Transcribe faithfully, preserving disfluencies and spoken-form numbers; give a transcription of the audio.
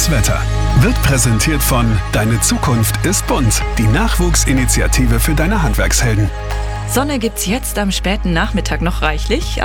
Das Wetter wird präsentiert von Deine Zukunft ist bunt, die Nachwuchsinitiative für deine Handwerkshelden. Sonne gibt's jetzt am späten Nachmittag noch reichlich.